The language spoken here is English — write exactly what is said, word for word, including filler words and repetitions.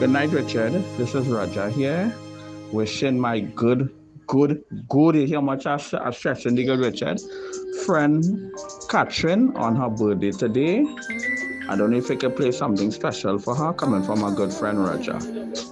Good night, Richard. This is Raja here, wishing my good, good, good, you hear much I I stressing the good Richard, friend Catherine on her birthday today. I don't know if I could play something special for her coming from my good friend Raja.